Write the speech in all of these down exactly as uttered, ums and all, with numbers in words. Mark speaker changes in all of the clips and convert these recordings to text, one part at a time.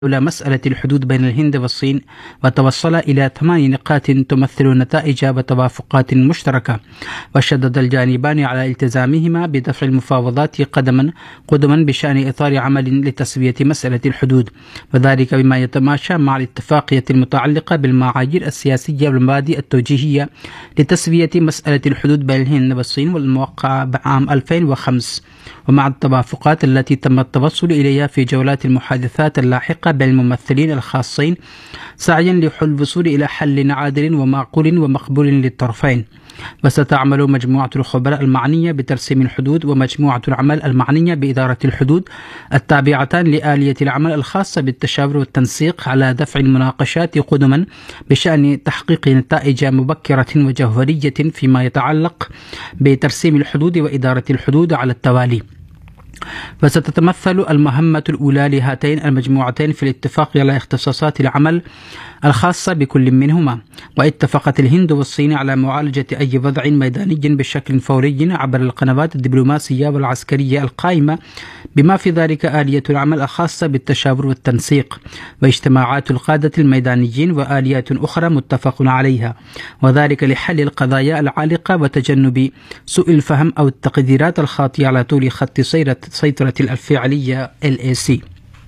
Speaker 1: إلى مسألة الحدود بين الهند والصين، وتوصل إلى ثمان نقاط تمثل نتائج وتوافقات مشتركة، وشدد الجانبان على التزامهما بدفع المفاوضات قدما قدما بشأن إطار عمل لتسوية مسألة الحدود، وذلك بما يتماشى مع الاتفاقية المتعلقة بالمعايير السياسية والمبادئ التوجيهية لتسوية مسألة الحدود بين الهند والصين والموقعة بعام ألفين وخمسة، ومع التوافقات التي تم التوصل إليها في جولات المحادثات اللاحقة بين الممثلين الخاصين، سعيا لحل الوصول إلى حل عادل ومعقول ومقبول للطرفين. وستعمل مجموعة الخبراء المعنية بترسيم الحدود ومجموعة العمل المعنية بإدارة الحدود التابعتان لآلية العمل الخاصة بالتشاور والتنسيق على دفع المناقشات قدما بشأن تحقيق نتائج مبكرة وجوهرية فيما يتعلق بترسيم الحدود وإدارة الحدود على التوالي. فستتمثل المهمة الأولى لهاتين المجموعتين في الاتفاق على اختصاصات العمل الخاصة بكل منهما، واتفقت الهند والصين على معالجة أي وضع ميداني بشكل فوري عبر القنوات الدبلوماسية والعسكرية القائمة، بما في ذلك آلية العمل الخاصة بالتشاور والتنسيق، واجتماعات القادة الميدانيين وآليات أخرى متفق عليها، وذلك لحل القضايا العالقة وتجنب سوء الفهم أو التقديرات الخاطئة على طول خط سيطرة الفعلية إل إيه سي.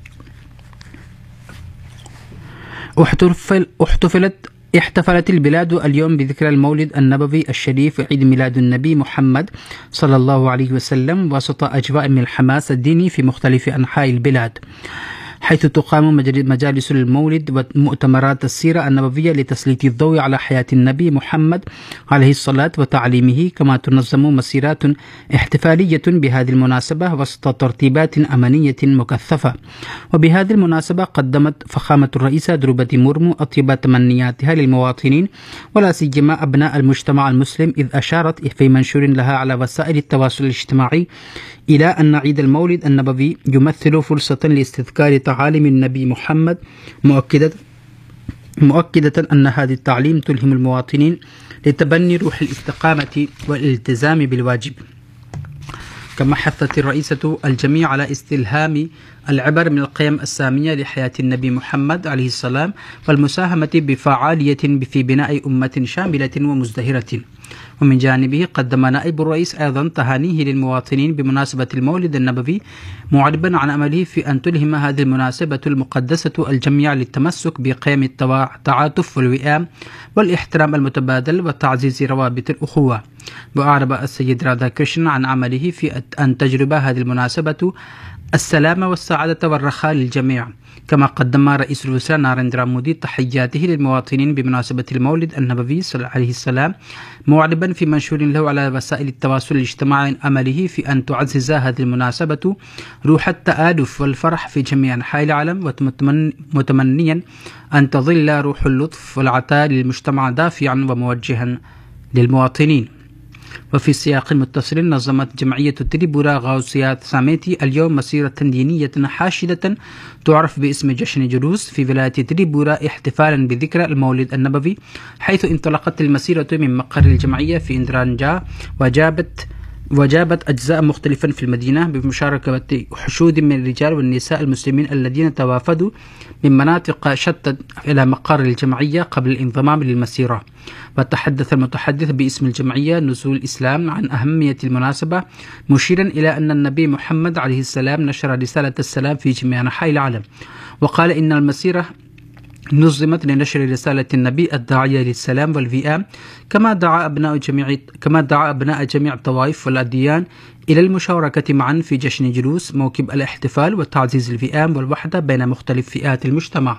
Speaker 1: احتفل احتفلت احتفلت البلاد اليوم بذكرى المولد النبوي الشريف عيد ميلاد النبي محمد صلى الله عليه وسلم وسط أجواء من الحماس الديني في مختلف أنحاء البلاد، حيث تقام مجالس المولد ومؤتمرات السيرة النبوية لتسليط الضوء على حياة النبي محمد عليه الصلاة وتعليمه، كما تنظم مسيرات احتفالية بهذه المناسبة وسط ترتيبات أمنية مكثفة. وبهذه المناسبة قدمت فخامة الرئيسة دروبدي مورمو أطيب تمنياتها للمواطنين ولا سيما أبناء المجتمع المسلم، إذ أشارت في منشور لها على وسائل التواصل الاجتماعي إلى أن عيد المولد النبوي يمثل فرصة لاستذكار تعاليم النبي محمد، مؤكدة مؤكدة أن هذه التعليم تلهم المواطنين لتبني روح الاستقامة والالتزام بالواجب. كما حثت الرئيسة الجميع على استلهام العبر من القيم السامية لحياة النبي محمد عليه السلام والمساهمة بفعالية في بناء أمة شاملة ومزدهرة. ومن جانبه قدم نائب الرئيس أيضا تهانيه للمواطنين بمناسبة المولد النبوي، معربا عن أمله في أن تلهم هذه المناسبة المقدسة الجميع للتمسك بقيم التعاطف والوئام والاحترام المتبادل وتعزيز روابط الأخوة. وأعرب السيد رادا كريشن عن عمله في أن تجربة هذه المناسبة السلام والسعادة والرخاء للجميع. كما قدم رئيس الوزراء ناريندرا مودي تحياته للمواطنين بمناسبة المولد النبوي عليه السلام، معربا في منشور له على وسائل التواصل الاجتماعي عن أمله في أن تعزز هذه المناسبة روح التآلف والفرح في جميع أنحاء العالم، ومتمنيا أن تظل روح اللطف والعطاء للمجتمع دافعا وموجها للمواطنين. وفي سياق متصل نظمت جمعية تريبورا غاوسيات ساميتي اليوم مسيرة دينية حاشدة تعرف باسم جشن جلوس في ولاية تريبورا احتفالا بذكرى المولد النبوي، حيث انطلقت المسيرة من مقر الجمعية في اندرانجا وجابت وجابت أجزاء مختلفة في المدينة بمشاركة حشود من الرجال والنساء المسلمين الذين توافدوا من مناطق شتى إلى مقر الجمعية قبل الانضمام للمسيرة. وتحدث المتحدث باسم الجمعية نزول الإسلام عن أهمية المناسبة، مشيرا إلى أن النبي محمد عليه السلام نشر رسالة السلام في جميع أنحاء العالم، وقال إن المسيرة نظمت لنشر رسالة النبي الداعية للسلام والوئام، كما دعا أبناء جميع كما دعا أبناء جميع الطوائف والأديان إلى المشاركة معا في جشن جلوس موكب الاحتفال وتعزيز الوئام والوحدة بين مختلف فئات المجتمع.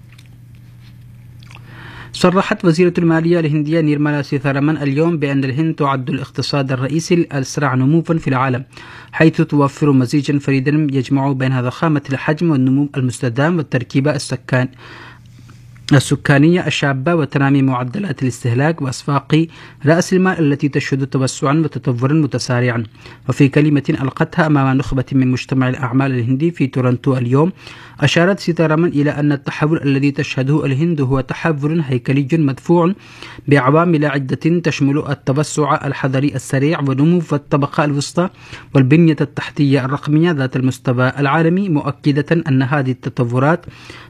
Speaker 1: صرحت وزيرة المالية الهندية نيرمالا سيثارمان اليوم بأن الهند تعد الاقتصاد الرئيسي الأسرع نمواً في العالم، حيث توفر مزيجاً فريداً يجمع بين ضخامة الحجم والنمو المستدام والتركيبة السكان السكانية الشابة وتنامي معدلات الاستهلاك وأسواق رأس المال التي تشهد توسعا وتطورا متسارعا. وفي كلمة ألقتها أمام نخبة من مجتمع الأعمال الهندي في تورنتو اليوم، أشارت سيتارامن إلى أن التحول الذي تشهده الهند هو تحول هيكلي مدفوع بعوامل عدة تشمل التوسع الحضري السريع ونمو الطبقة الوسطى والبنية التحتية الرقمية ذات المستوى العالمي، مؤكدة أن هذه التطورات